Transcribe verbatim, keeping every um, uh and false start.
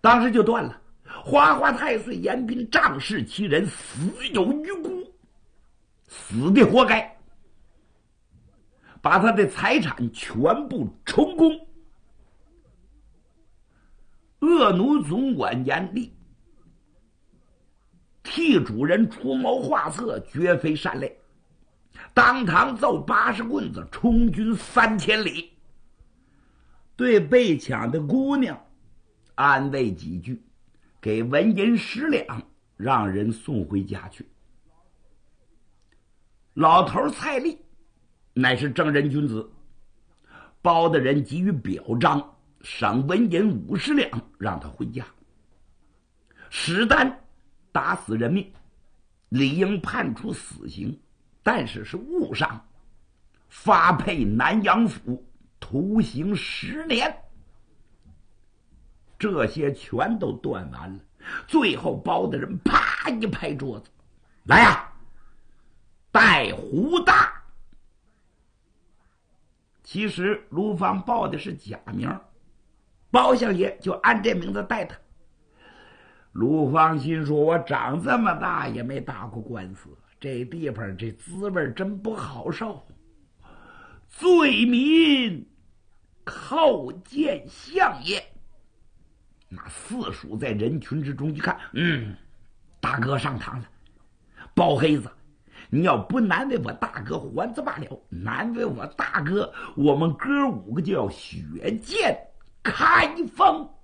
当时就断了。花花太岁严彬仗势欺人，死有余辜，死的活该，把他的财产全部充公。恶奴总管严厉，替主人出谋划策，绝非善类。当堂奏八十棍子，充军三千里。对被抢的姑娘安慰几句，给纹银十两，让人送回家去。老头蔡立乃是正人君子，包大人给予表彰，赏纹银五十两，让他回家。史丹打死人命，理应判处死刑，但是是误伤，发配南阳府，徒刑十年。这些全都断完了。最后包大人啪一拍桌子，来呀，带胡大。其实卢芳报的是假名，包相爷就按这名字带他。卢芳心说，我长这么大也没打过官司，这地方这滋味真不好受。罪民叩见相爷。那四属在人群之中一看，嗯，大哥上堂了。包黑子，你要不难为我大哥还则罢了，难为我大哥，我们哥五个就要血溅开封。